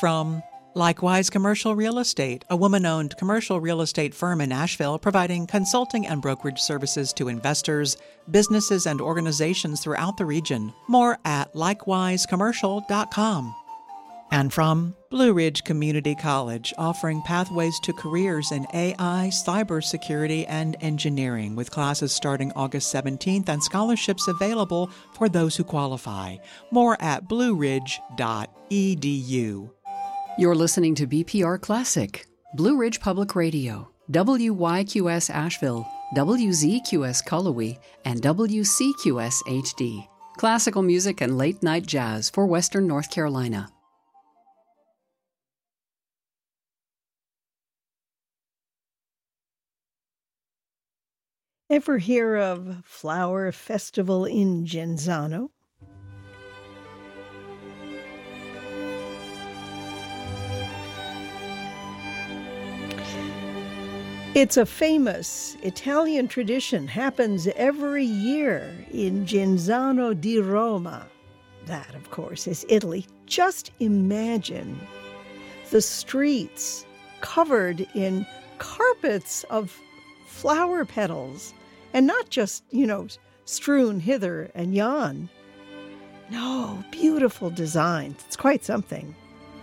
from Likewise Commercial Real Estate, a woman-owned commercial real estate firm in Asheville providing consulting and brokerage services to investors, businesses, and organizations throughout the region. More at likewisecommercial.com. And from Blue Ridge Community College, offering pathways to careers in AI, cybersecurity, and engineering, with classes starting August 17th and scholarships available for those who qualify. More at blueridge.edu. You're listening to BPR Classic, Blue Ridge Public Radio, WYQS Asheville, WZQS Cullowhee, and WCQS HD. Classical music and late-night jazz for Western North Carolina. Ever hear of Flower Festival in Genzano? It's a famous Italian tradition, happens every year in Genzano di Roma. That, of course, is Italy. Just imagine the streets covered in carpets of flower petals, and not just, strewn hither and yon. No, beautiful designs. It's quite something.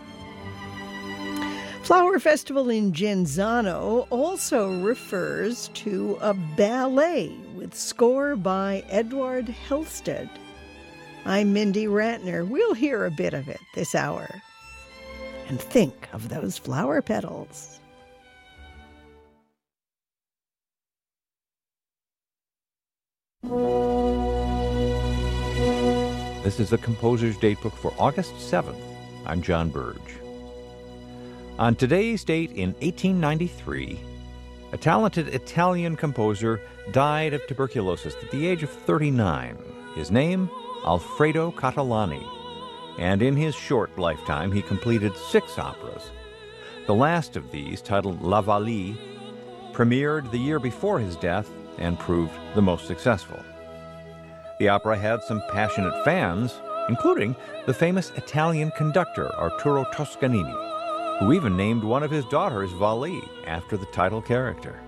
Flower Festival in Genzano also refers to a ballet with score by Edward Helsted. I'm Mindy Rantner. We'll hear a bit of it this hour. And think of those flower petals. This is the Composer's Datebook for August 7th. I'm John Burge. On today's date in 1893, a talented Italian composer died of tuberculosis at the age of 39. His name, Alfredo Catalani, and in his short lifetime he completed 6 operas. The last of these, titled La Vallee, premiered the year before his death and proved the most successful. The opera had some passionate fans, including the famous Italian conductor Arturo Toscanini, who even named one of his daughters Vallee after the title character.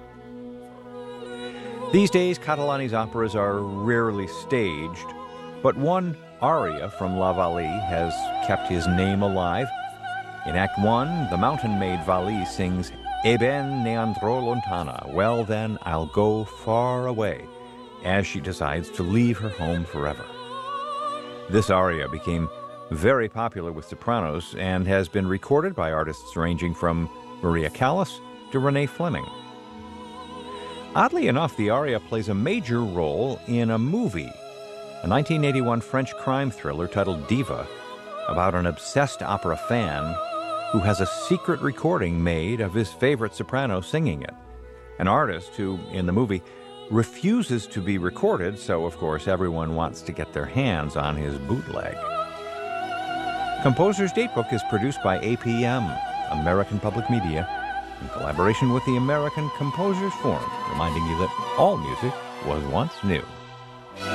These days, Catalani's operas are rarely staged, but one aria from La Vallee has kept his name alive. In Act 1, the mountain maid Vallee sings "E ben ne andrò lontana," well then, I'll go far away, as she decides to leave her home forever. This aria became very popular with sopranos and has been recorded by artists ranging from Maria Callas to Renee Fleming. Oddly enough, the aria plays a major role in a movie, a 1981 French crime thriller titled Diva, about an obsessed opera fan who has a secret recording made of his favorite soprano singing it. An artist who, in the movie, refuses to be recorded, so of course everyone wants to get their hands on his bootleg. Composer's Datebook is produced by APM, American Public Media, in collaboration with the American Composers Forum, reminding you that all music was once new.